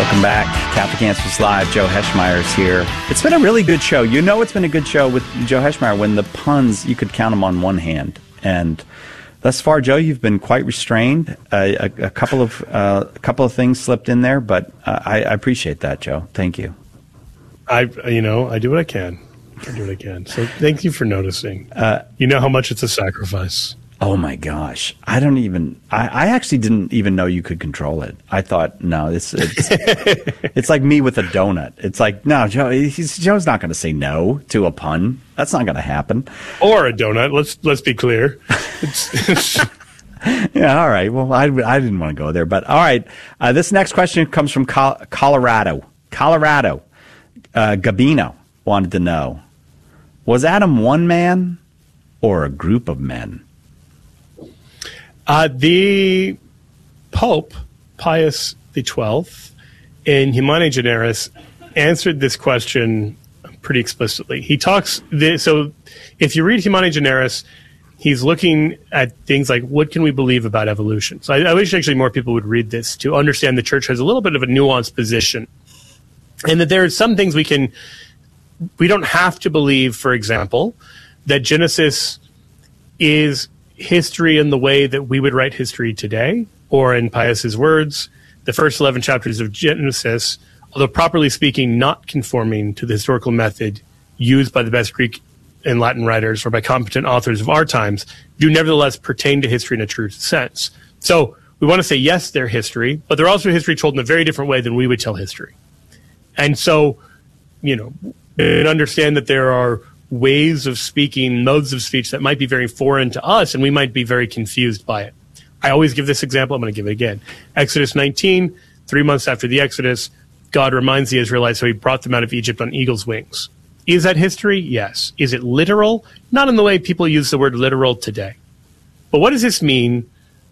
Welcome back. Catholic Answers Live. Joe Heschmeyer's here. It's been a really good show. You know it's been a good show with Joe Heschmeyer when the puns, you could count them on one hand. And thus far, Joe, you've been quite restrained. A couple of things slipped in there, but I appreciate that, Joe. Thank you. I do what I can. So thank you for noticing. You know how much it's a sacrifice. Oh my gosh. I actually didn't even know you could control it. I thought, no, it's it's like me with a donut. It's like, no, Joe's not going to say no to a pun. That's not going to happen. Or a donut. Let's be clear. Yeah, all right. Well, I didn't want to go there, but all right. This next question comes from Colorado. Gabino wanted to know, was Adam one man or a group of men? The Pope, Pius XII, in Humani Generis, answered this question pretty explicitly. He talks, so if you read Humani Generis, he's looking at things like, what can we believe about evolution? So I wish actually more people would read this to understand the church has a little bit of a nuanced position. And that there are some things we don't have to believe, for example, that Genesis is history in the way that we would write history today, or in Pius's words, the first 11 chapters of Genesis, although properly speaking not conforming to the historical method used by the best Greek and Latin writers or by competent authors of our times, do nevertheless pertain to history in a true sense. So we want to say, yes, they're history, but they're also history told in a very different way than we would tell history. And so, and understand that there are ways of speaking, modes of speech that might be very foreign to us, and we might be very confused by it. I always give this example. I'm going to give it again. Exodus 19, 3 months after the Exodus, God reminds the Israelites how he brought them out of Egypt on eagle's wings. Is that history? Yes. Is it literal? Not in the way people use the word literal today. But what does this mean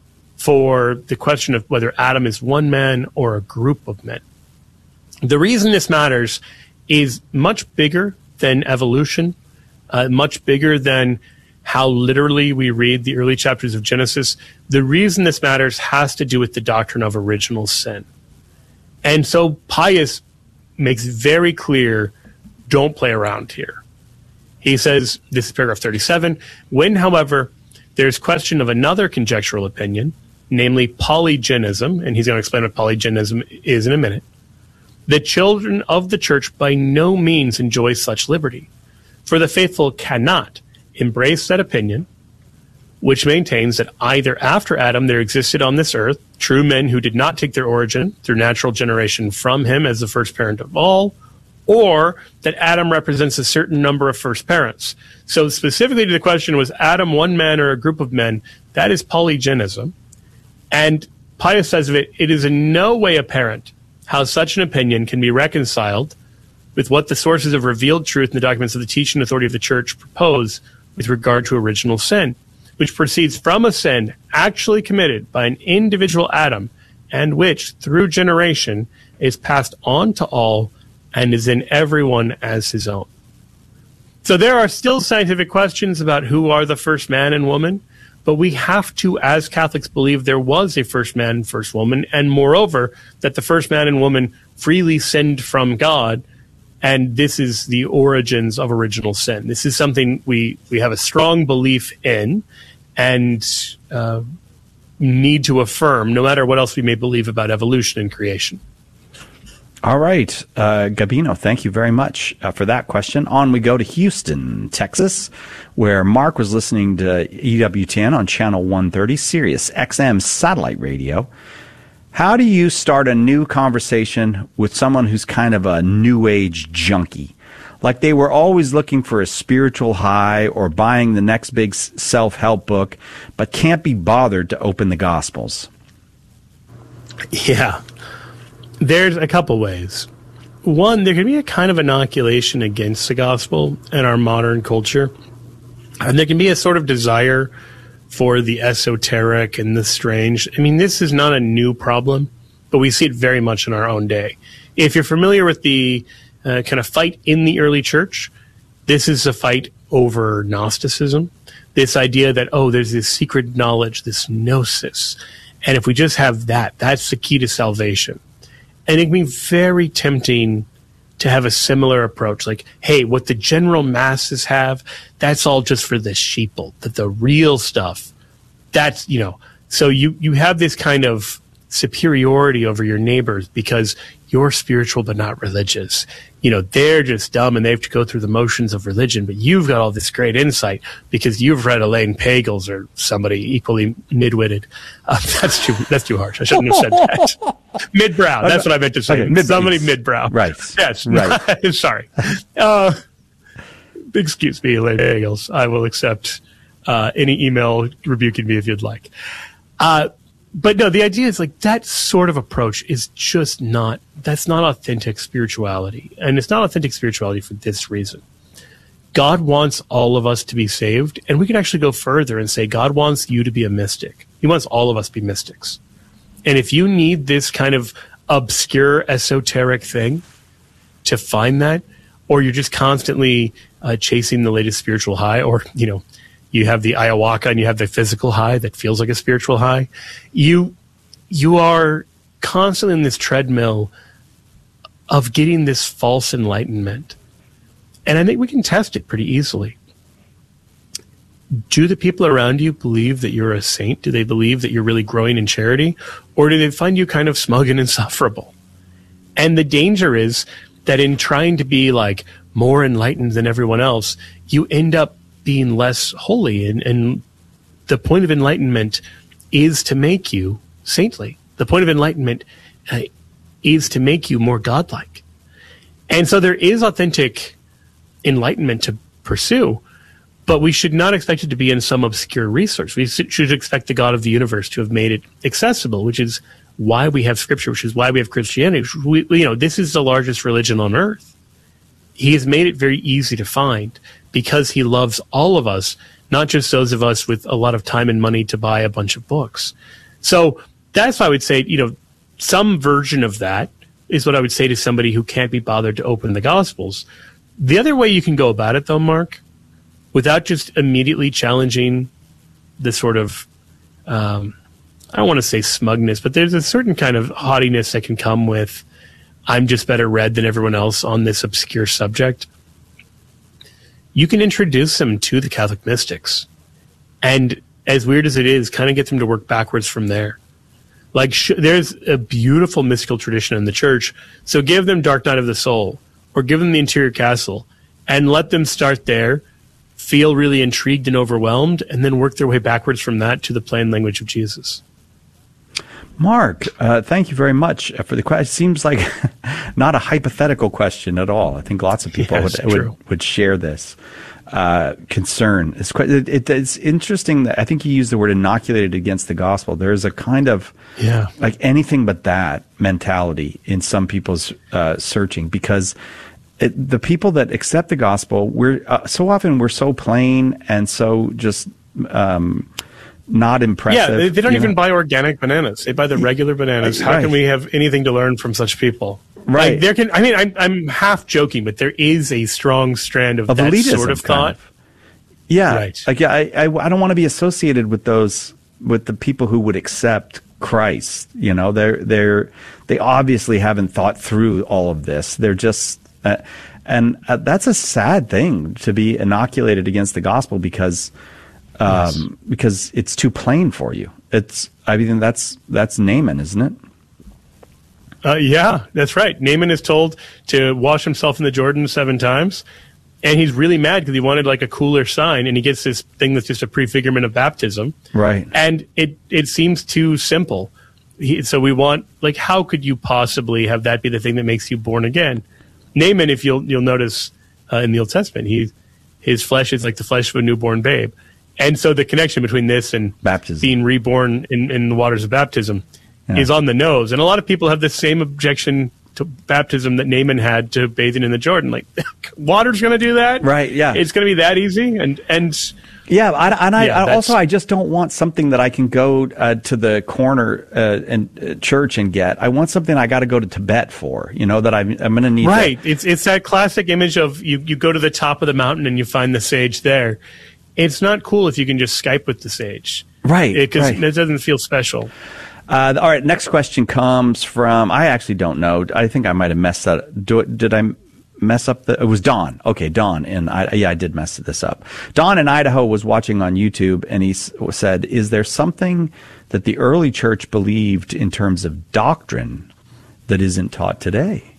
for the question of whether Adam is one man or a group of men? The reason this matters is much bigger than evolution, much bigger than how literally we read the early chapters of Genesis. The reason this matters has to do with the doctrine of original sin. And so Pius makes very clear, don't play around here. He says, this is paragraph 37, when, however, there's question of another conjectural opinion, namely polygenism, and he's going to explain what polygenism is in a minute, the children of the church by no means enjoy such liberty. For the faithful cannot embrace that opinion, which maintains that either after Adam there existed on this earth true men who did not take their origin through natural generation from him as the first parent of all, or that Adam represents a certain number of first parents. So specifically to the question, was Adam one man or a group of men? That is polygenism. And Pius says of it, it is in no way apparent how such an opinion can be reconciled with what the sources of revealed truth in the documents of the teaching authority of the church propose with regard to original sin, which proceeds from a sin actually committed by an individual Adam, and which, through generation, is passed on to all and is in everyone as his own. So there are still scientific questions about who are the first man and woman, but we have to, as Catholics, believe there was a first man and first woman, and moreover, that the first man and woman freely sinned from God, and this is the origins of original sin. This is something we have a strong belief in and need to affirm, no matter what else we may believe about evolution and creation. All right. Gabino, thank you very much for that question. On we go to Houston, Texas, where Mark was listening to EWTN on channel 130, Sirius XM satellite radio. How do you start a new conversation with someone who's kind of a new age junkie? Like they were always looking for a spiritual high or buying the next big self-help book, but can't be bothered to open the Gospels. Yeah. There's a couple ways. One, there can be a kind of inoculation against the gospel in our modern culture. And there can be a sort of desire for the esoteric and the strange. I mean, this is not a new problem, but we see it very much in our own day. If you're familiar with the kind of fight in the early church, this is a fight over Gnosticism. This idea that, there's this secret knowledge, this gnosis. And if we just have that, that's the key to salvation. And it can be very tempting to have a similar approach. Like, hey, what the general masses have, that's all just for the sheeple. That the real stuff, that's, so you have this kind of superiority over your neighbors because you're spiritual but not religious. They're just dumb and they have to go through the motions of religion, but you've got all this great insight because you've read Elaine Pagels or somebody equally mid-witted. That's too harsh. I shouldn't have said that. Mid-brow. That's what I meant to say. Okay, somebody mid-brow. Right. Yes. Right. Sorry. Excuse me, Elaine Pagels. I will accept any email rebuking me if you'd like. But no, the idea is like that sort of approach is just that's not authentic spirituality. And it's not authentic spirituality for this reason. God wants all of us to be saved. And we can actually go further and say God wants you to be a mystic. He wants all of us to be mystics. And if you need this kind of obscure esoteric thing to find that, or you're just constantly chasing the latest spiritual high, or, you have the ayahuasca and you have the physical high that feels like a spiritual high. You are constantly in this treadmill of getting this false enlightenment. And I think we can test it pretty easily. Do the people around you believe that you're a saint? Do they believe that you're really growing in charity? Or do they find you kind of smug and insufferable? And the danger is that in trying to be like more enlightened than everyone else, you end up being less holy, and the point of enlightenment is to make you saintly. The point of enlightenment is to make you more godlike. And so there is authentic enlightenment to pursue, but we should not expect it to be in some obscure resource. We should expect the God of the universe to have made it accessible, which is why we have Scripture, which is why we have Christianity. This is the largest religion on earth. He has made it very easy to find because he loves all of us, not just those of us with a lot of time and money to buy a bunch of books. So that's why I would say, some version of that is what I would say to somebody who can't be bothered to open the Gospels. The other way you can go about it, though, Mark, without just immediately challenging the sort of, I don't want to say smugness, but there's a certain kind of haughtiness that can come with, I'm just better read than everyone else on this obscure subject. You can introduce them to the Catholic mystics. And as weird as it is, kind of get them to work backwards from there. Like, there's a beautiful mystical tradition in the church. So give them Dark Night of the Soul, or give them the Interior Castle, and let them start there, feel really intrigued and overwhelmed, and then work their way backwards from that to the plain language of Jesus. Mark, thank you very much for the question. It seems like not a hypothetical question at all. I think lots of people would share this concern. It's interesting that I think you used the word inoculated against the gospel. There's a kind of like anything but that mentality in some people's searching, because the people that accept the gospel, we're so plain and so just not impressive. Yeah, they don't even buy organic bananas. They buy the regular bananas. How can we have anything to learn from such people? Right. Like, I'm half joking, but there is a strong strand of that elitism, sort of thought. Yeah. Right. Like, I don't want to be associated with the people who would accept Christ. They obviously haven't thought through all of this. They're just, and that's a sad thing, to be inoculated against the gospel because it's too plain for you. That's Naaman, isn't it? Yeah, that's right. Naaman is told to wash himself in the Jordan 7 times, and he's really mad because he wanted like a cooler sign, and he gets this thing that's just a prefigurement of baptism. Right. And it seems too simple. So we want, like, how could you possibly have that be the thing that makes you born again? Naaman, if you'll notice in the Old Testament, his flesh is like the flesh of a newborn babe. And so the connection between this and baptism, being reborn in the waters of baptism, is on the nose. And a lot of people have the same objection to baptism that Naaman had to bathing in the Jordan. Like, water's going to do that? Right, yeah. It's going to be that easy? I just don't want something that I can go to the corner and church and get. I want something I got to go to Tibet for, that I'm going to need. Right. It's that classic image of you go to the top of the mountain and you find the sage there. It's not cool if you can just Skype with the sage. Right. Because it doesn't feel special. All right, next question comes from, I actually don't know. I think I might have messed that. Did I mess up it was Don. Okay, Don. I did mess this up. Don in Idaho was watching on YouTube, and he said, is there something that the early church believed in terms of doctrine that isn't taught today?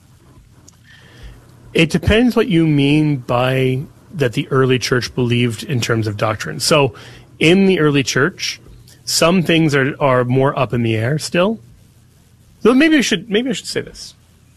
It depends what you mean by that the early church believed in terms of doctrine. So in the early church, some things are more up in the air still. So maybe I should say this.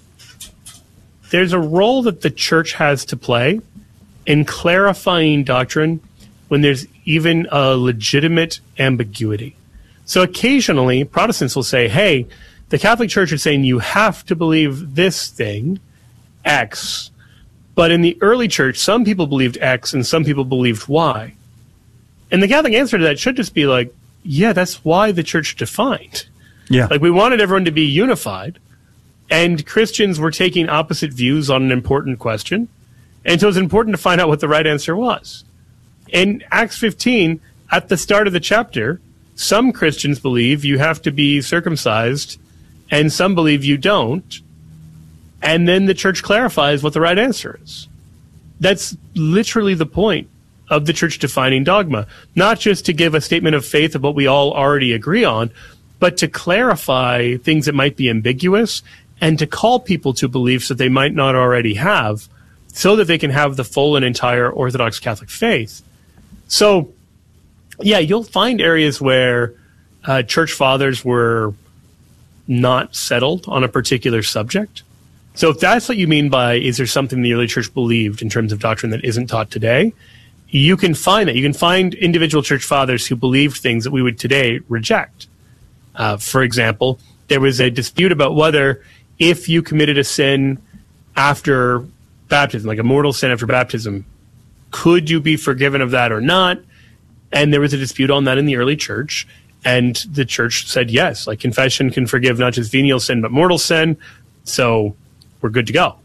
There's a role that the church has to play in clarifying doctrine when there's even a legitimate ambiguity. So occasionally, Protestants will say, hey, the Catholic Church is saying you have to believe this thing, X. But in the early church, some people believed X and some people believed Y. And the Catholic answer to that should just be like, yeah, that's why the church defined. Yeah. Like, we wanted everyone to be unified, and Christians were taking opposite views on an important question. And so it was important to find out what the right answer was. In Acts 15, at the start of the chapter, some Christians believe you have to be circumcised, and some believe you don't. And then the church clarifies what the right answer is. That's literally the point of the church defining dogma, not just to give a statement of faith of what we all already agree on, but to clarify things that might be ambiguous and to call people to beliefs that they might not already have so that they can have the full and entire Orthodox Catholic faith. So, yeah, you'll find areas where church fathers were not settled on a particular subject. So if that's what you mean by, is there something the early church believed in terms of doctrine that isn't taught today, you can find that. You can find individual church fathers who believed things that we would today reject. For example, there was a dispute about whether if you committed a sin after baptism, like a mortal sin after baptism, could you be forgiven of that or not? And there was a dispute on that in the early church. And the church said, yes, like confession can forgive not just venial sin, but mortal sin. So we're good to go.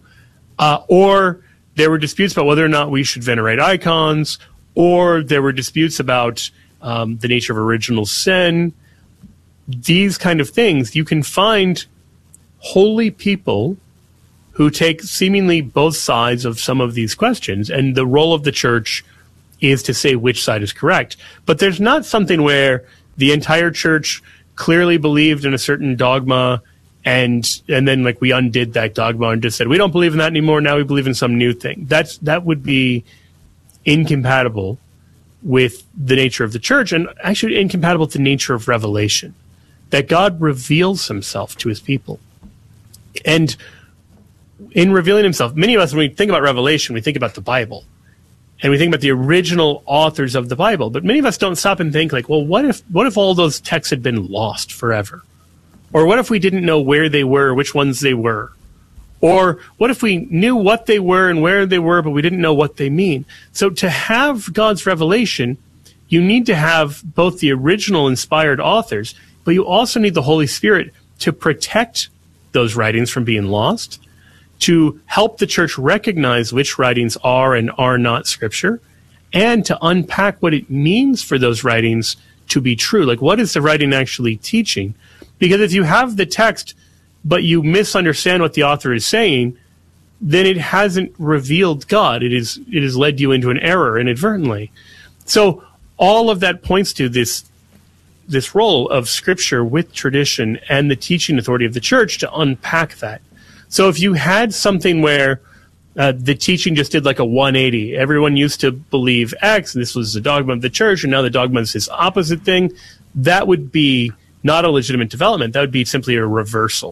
Or there were disputes about whether or not we should venerate icons, or there were disputes about the nature of original sin. These kind of things, you can find holy people who take seemingly both sides of some of these questions, and the role of the church is to say which side is correct. But there's not something where the entire church clearly believed in a certain dogma, and then like we undid that dogma and just said, we don't believe in that anymore, now we believe in some new thing. That would be incompatible with the nature of the church, and actually incompatible with the nature of revelation, that God reveals himself to his people. And in revealing himself, many of us, when we think about revelation, we think about the Bible, and we think about the original authors of the Bible. But many of us don't stop and think, like, well, what if all those texts had been lost forever? Or what if we didn't know where they were, which ones they were? Or what if we knew what they were and where they were, but we didn't know what they mean? So to have God's revelation, you need to have both the original inspired authors, but you also need the Holy Spirit to protect those writings from being lost, to help the church recognize which writings are and are not Scripture, and to unpack what it means for those writings to be true. Like, what is the writing actually teaching? Because if you have the text, but you misunderstand what the author is saying, then it hasn't revealed God. It has led you into an error inadvertently. So all of that points to this role of Scripture with tradition and the teaching authority of the church to unpack that. So if you had something where the teaching just did like a 180, everyone used to believe X, and this was the dogma of the church, and now the dogma is this opposite thing, that would be not a legitimate development. That would be simply a reversal.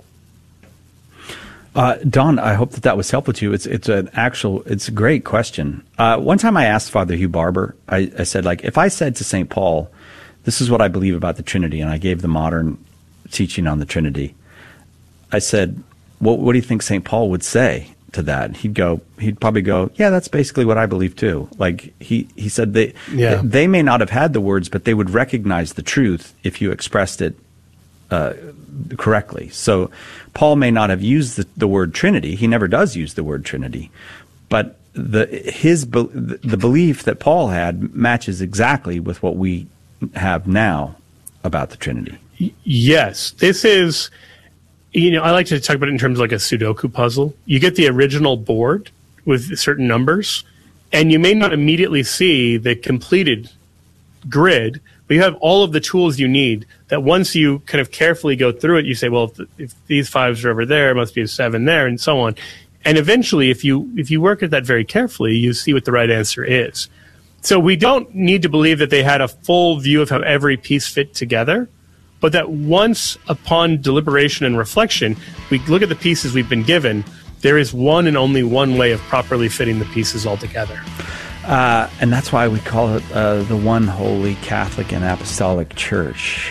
Don, I hope that was helpful to you. It's a great question. One time I asked Father Hugh Barber, I said, like, if I said to St. Paul, this is what I believe about the Trinity, and I gave the modern teaching on the Trinity, I said, what do you think St. Paul would say to that? He'd probably go, yeah, that's basically what I believe too. Like he said, they may not have had the words, but they would recognize the truth if you expressed it correctly. So Paul may not have used the word Trinity. He never does use the word Trinity, but the belief that Paul had matches exactly with what we have now about the Trinity. Yes. This is, I like to talk about it in terms of like a Sudoku puzzle. You get the original board with certain numbers, and you may not immediately see the completed grid, but you have all of the tools you need that once you kind of carefully go through it, you say, well, if these 5s are over there, it must be a 7 there, and so on. And eventually, if you work at that very carefully, you see what the right answer is. So we don't need to believe that they had a full view of how every piece fit together, but that once upon deliberation and reflection, we look at the pieces we've been given, there is one and only one way of properly fitting the pieces all together. And that's why we call it the One Holy Catholic and Apostolic Church.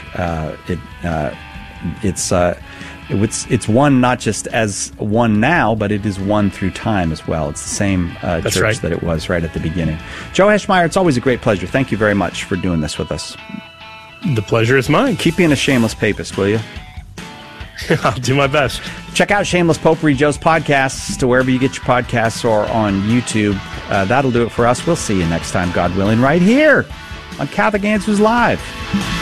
It's one not just as one now, but it is one through time as well. It's the same church right. that it was right at the beginning. Joe Heschmeyer, it's always a great pleasure. Thank you very much for doing this with us. The pleasure is mine. Keep being a shameless papist, will you? I'll do my best. Check out Shameless Popery, Joe's podcasts, to wherever you get your podcasts or on YouTube. That'll do it for us. We'll see you next time, God willing, right here on Catholic Answers Live.